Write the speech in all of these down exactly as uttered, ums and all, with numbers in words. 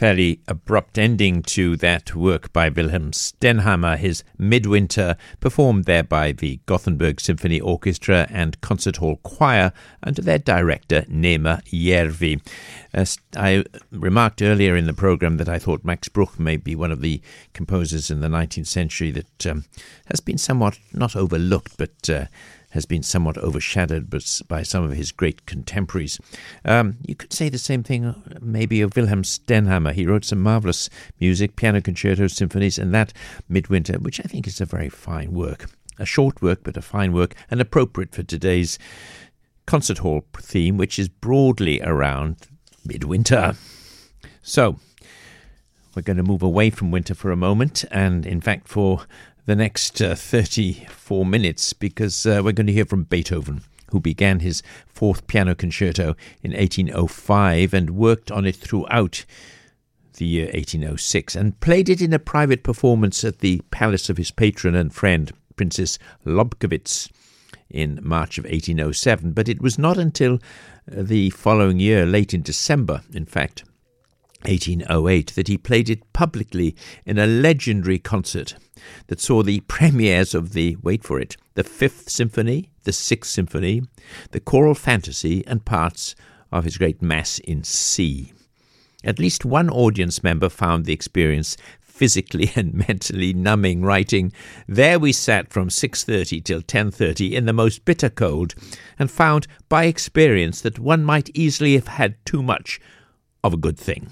fairly abrupt ending to that work by Wilhelm Stenhammar, his Midwinter, performed there by the Gothenburg Symphony Orchestra and Concert Hall Choir under their director Neema Järvi. As I remarked earlier in the program that I thought Max Bruch may be one of the composers in the nineteenth century that um, has been somewhat not overlooked, but uh, has been somewhat overshadowed by some of his great contemporaries. Um, you could say the same thing maybe of Wilhelm Stenhammar. He wrote some marvellous music, piano concertos, symphonies, and that Midwinter, which I think is a very fine work. A short work, but a fine work, and appropriate for today's concert hall theme, which is broadly around midwinter. So, we're going to move away from winter for a moment, and in fact for the next uh, thirty-four minutes, because uh, we're going to hear from Beethoven, who began his fourth piano concerto in eighteen oh five and worked on it throughout the year eighteen oh six and played it in a private performance at the palace of his patron and friend, Princess Lobkowitz, in March of eighteen oh seven. But it was not until the following year, late in December, in fact, eighteen oh eight, that he played it publicly in a legendary concert that saw the premieres of the, wait for it, the Fifth Symphony, the Sixth Symphony, the Choral Fantasy, and parts of his great Mass in C. At least one audience member found the experience physically and mentally numbing, writing, "There we sat from six thirty till ten thirty in the most bitter cold, and found by experience that one might easily have had too much of a good thing."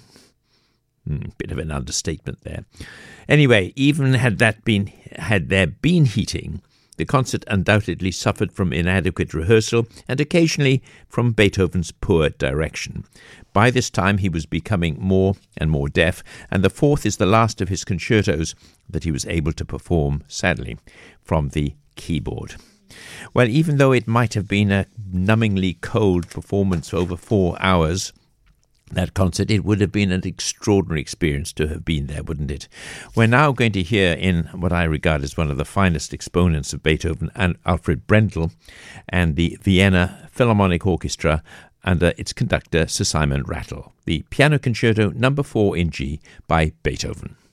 Mm, bit of an understatement there. Anyway, even had that been had there been heating, the concert undoubtedly suffered from inadequate rehearsal and occasionally from Beethoven's poor direction. By this time he was becoming more and more deaf, and the fourth is the last of his concertos that he was able to perform, sadly, from the keyboard. Well, even though it might have been a numbingly cold performance over four hours, that concert, it would have been an extraordinary experience to have been there, wouldn't it? We're now going to hear in what I regard as one of the finest exponents of Beethoven, and Alfred Brendel, and the Vienna Philharmonic Orchestra under its conductor Sir Simon Rattle, the Piano Concerto number four in G by Beethoven.